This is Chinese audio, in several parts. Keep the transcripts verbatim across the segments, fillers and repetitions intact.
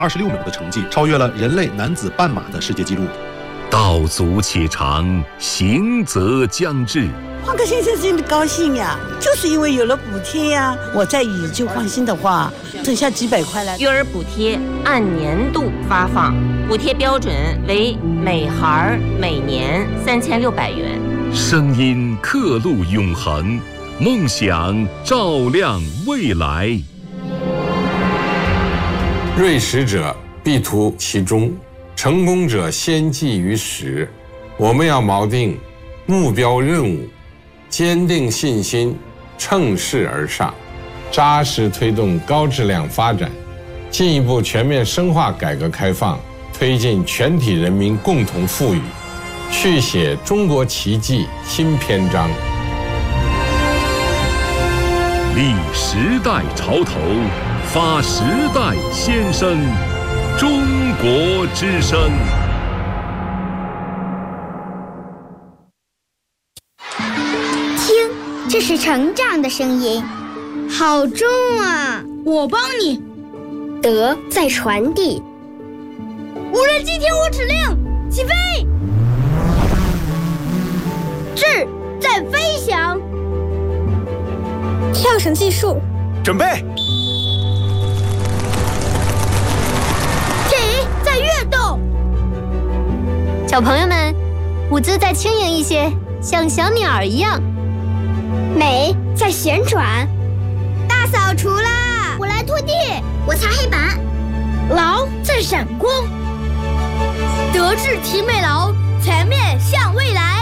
二十六秒的成绩，超越了人类男子半马的世界纪录。 道阻且长，行则将至。 换个先生真的高兴呀，就是因为有了补贴呀。我再以旧换新的话，剩下几百块了。 育儿补贴按年度发放，补贴标准为每孩每年三千六百元。 声音刻录永恒，梦想照亮未来。 锐识者必图其中，成功者先记于始。我们要锚定目标任务，坚定信心，乘势而上，扎实推动高质量发展，进一步全面深化改革开放，推进全体人民共同富裕，续写中国奇迹新篇章。 立时代潮头，发时代先声，中国之声。 听，这是成长的声音，好重啊！ 我帮你。 德在传递。 无人机听我指令，起飞！智在飞翔。 跳绳技术， 准备。 体在跃动。 小朋友们，舞姿再轻盈一些，像小鸟儿一样。美在旋转。 大扫除啦！我来拖地， 我擦黑板。 劳在闪光。德智体美劳，全面向未来。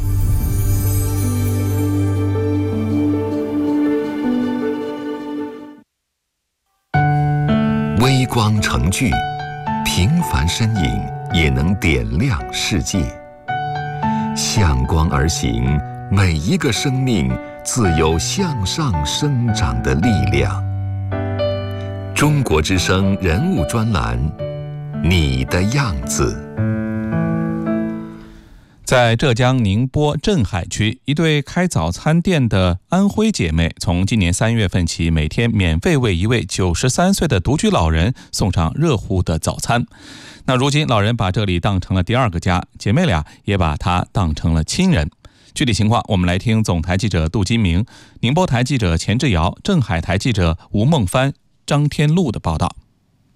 微光成炬，平凡身影也能点亮世界。向光而行，每一个生命自有向上生长的力量。中国之声人物专栏，你的样子。 在浙江宁波镇海区，一对开早餐店的安徽姐妹，从今年三月份起，每天免费为一位九十三岁的独居老人送上热乎的早餐。那如今，老人把这里当成了第二个家，姐妹俩也把他当成了亲人。具体情况，我们来听总台记者杜金明、宁波台记者钱志尧、镇海台记者吴梦帆、张天禄的报道。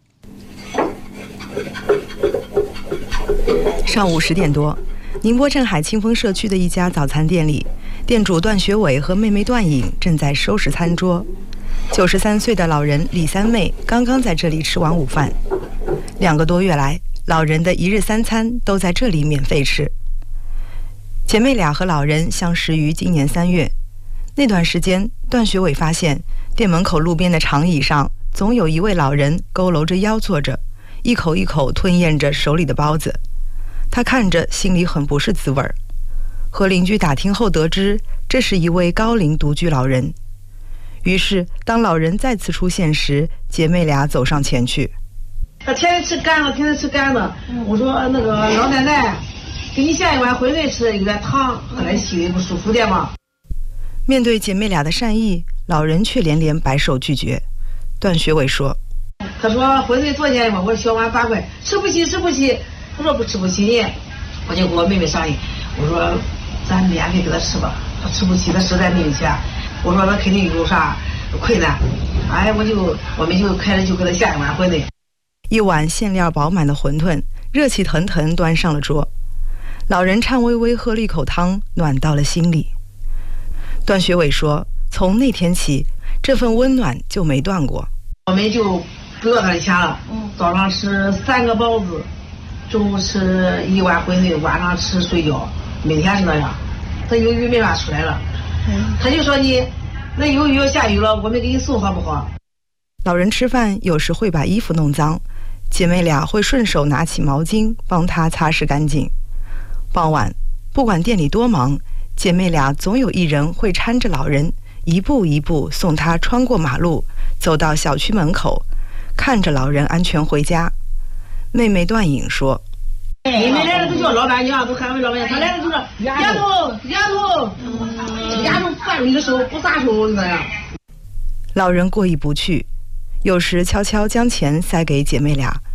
上午十点多，宁波镇海清风社区的一家早餐店里，店主段学伟和妹妹段颖正在收拾餐桌。九十三岁的老人李三妹刚刚在这里吃完午饭。两个多月来，老人的一日三餐都在这里免费吃。姐妹俩和老人相识于今年三月，那段时间，段学伟发现店门口路边的长椅上总有一位老人佝偻着腰坐着，一口一口吞咽着手里的包子。他看着心里很不是滋味儿。和邻居打听后得知，这是一位高龄独居老人。于是当老人再次出现时，姐妹俩走上前去。 他天天吃干的，天天吃干的。我说那个老奶奶，给你下一碗馄饨吃，有点烫，后来心里不舒服点嘛。 面对姐妹俩的善意，老人却连连摆手拒绝。段学伟说：“ 他说馄饨多少钱嘛？我说小碗八块，吃不起，吃不起。他说不吃不起你，我就跟我妹妹商议，我说咱免费给他吃吧，他吃不起，他实在没有钱。我说他肯定有啥困难，哎，我就我们就开始就给他下一碗馄饨。” 一碗馅料饱满的馄饨，热气腾腾端上了桌。老人颤巍巍喝了一口汤，暖到了心里。段学伟说：“从那天起，这份温暖就没断过。 我们就不要他的钱了，早上吃三个包子，中午吃一碗馄饨，晚上吃水饺，每天是那样。他鱿鱼没法出来了，他就说你那鱿鱼要下雨了，我们给你送好不好？” 老人吃饭有时会把衣服弄脏，姐妹俩会顺手拿起毛巾帮他擦拭干净。傍晚，不管店里多忙，姐妹俩总有一人会搀着老人，一步一步送他穿过马路，走到小区门口，看着老人安全回家。妹妹段颖说：“ 你们来了都叫老板娘，都喊为老板娘，他来了就说丫头丫头丫头饭里的手不撒手那样。” 老人过意不去，有时悄悄将钱塞给姐妹俩，